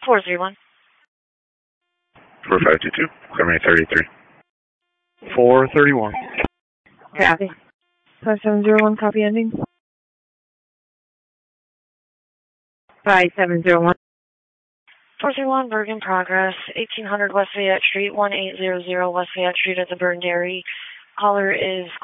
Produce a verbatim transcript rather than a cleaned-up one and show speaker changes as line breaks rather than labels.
four three one.
four five two two, Harmony thirty-three.
four thirty-one.
Copy. five seven zero one, copy ending. five seven zero one. four three one, Bergen Progress, eighteen hundred West Fayette Street, one eight zero zero West Fayette Street at the Burn Dairy. Caller is